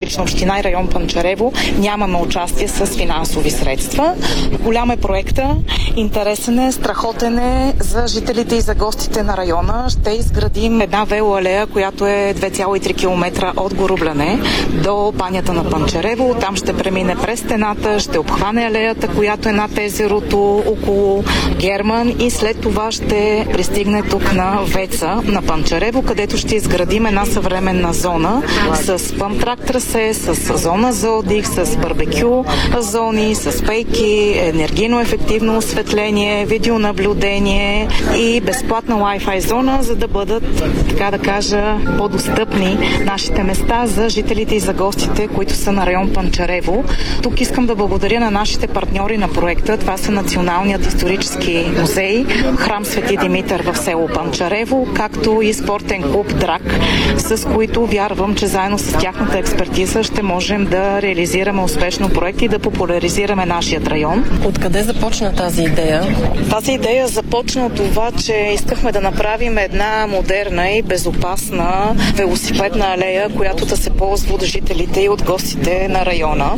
Столична община и район Панчарево нямаме участие с финансови средства. Голям е проекта, интересен е, страхотен е за жителите и за гостите на района. Ще изградим една велоалея, която е 2,3 км от Горубляне до банята на Панчарево. Там ще премине през стената, ще обхване алеята, която е над езерото около Герман и след това ще пристигне тук на Веца на Панчарево, където ще изградим една съвременна зона с пъмп-трак трасе, с зона за отдих, с барбекю зони, с пейки, енергийно ефективно осветление, видеонаблюдение и безплатна Wi-Fi зона, за да бъдат, така да кажа, по-достъпни нашите места за жителите и за гостите, които са на район Панчарево. Тук искам да благодаря на нашите партньори на проекта. Това са Националният исторически музей, храм Свети Димитър в село Панчарево, както и спортен клуб Драк, с които вярвам, че заедно с тяхната експертиза ще можем да реализираме успешно проект и да популяризираме нашият район. Откъде започна тази идея? Тази идея започна от това, че искахме да направим една модерна и безопасна велосипедна алея, която да се ползва от жителите и от гостите на района.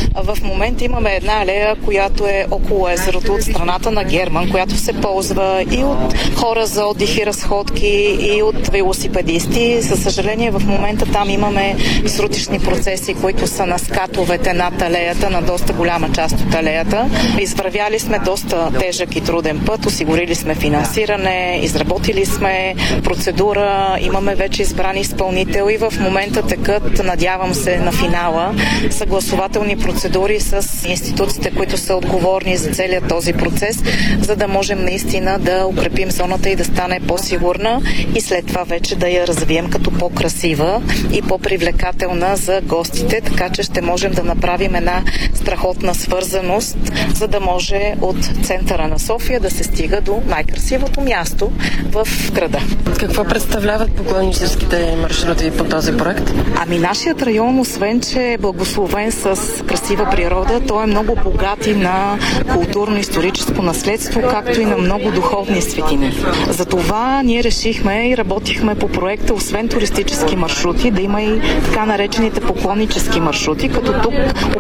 В момента имаме една алея, която е около езерото от страната на Герман, която се ползва и от хора за отдих и разходки, и от велосипедисти. За съжаление, в момента там имаме срутищни процеси, които са на скатовете над алеята, на доста голяма част от алеята. Извървяли сме доста тежък и труден път, осигурили сме финансиране, изработили сме процедура, имаме вече избран изпълнител и в момента текат, надявам се, на финала съгласователни процедури с институциите, които са отговорни за целият този процес, за да можем наистина да укрепим зоната и да стане по-сигурна и след това вече да я развием като по-красива и по-привлекателна за гостите, така че ще можем да направим една страхотна свързаност, за да може от центъра на София да се стига до най-красивото място в града. Какво представляват поклонническите маршрути по този проект? Ами нашият район, освен че е благословен с красива природа, той е много богат и на културно-историческо наследство, както и на много духовни светини. Затова ние решихме и работихме по проекта, освен туристически маршрути, да има и така наречените поклоннически маршрути, като тук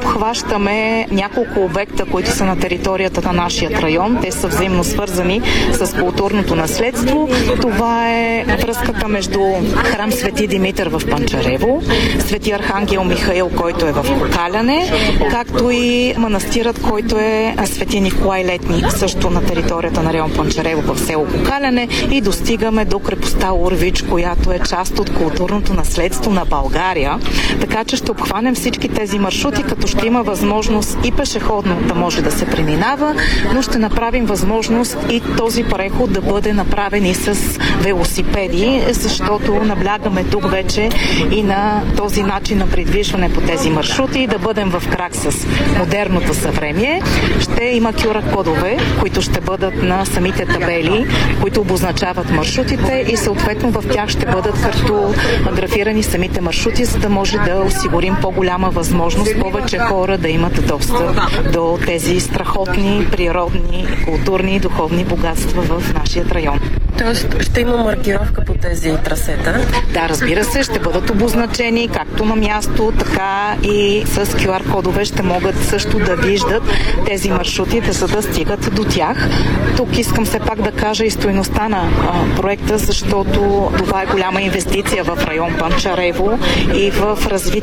обхващаме няколко обекта, които са на територията на нашия район. Те са взаимно свързани с културното наследство. Това е връзката между храм Свети Димитър в Панчарево, Свети Архангел Михаил, който е в Кокаляне, както и манастирът, който е Свети Николай Летни, също на територията на район Панчарево в село Кокаляне, и достигаме до крепостта Урвич, която е част от културното наследство на България. Така че ще обхванем всички тези маршрути, като ще има възможност и пешеходно да може да се преминава, но ще направим възможност и този преход да бъде направен и с велосипеди, защото наблягаме тук вече и на този начин на придвижване по тези маршрути и да бъдем в крак с модерното съвремие. Ще има QR кодове, които ще бъдат на самите табели, които обозначават маршрутите и съответно в тях ще бъдат картографирани самите маршрути, за да може да осигурим по-голяма възможност повече хора да имат достъп до тези страхотни природни, културни и духовни богатства в нашия район. Тоест ще има маркировка по тези трасета? Да, разбира се, ще бъдат обозначени както на място, така и с QR кодове ще могат също да виждат тези маршрути, за да стигат до тях. Тук искам все пак да кажа и стойността на проекта, защото това е голяма инвестиция в район Панчарево и в развитие